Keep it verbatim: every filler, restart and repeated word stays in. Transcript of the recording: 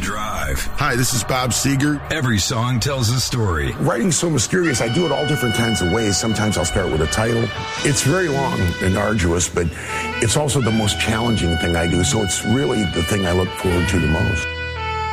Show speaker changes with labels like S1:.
S1: Drive.
S2: Hi, this is Bob Seger.
S1: Every song tells a story.
S2: Writing's so mysterious. I do it all different kinds of ways. Sometimes I'll start with a title. It's very long and arduous, but it's also the most challenging thing I do, so it's really the thing I look forward to the most.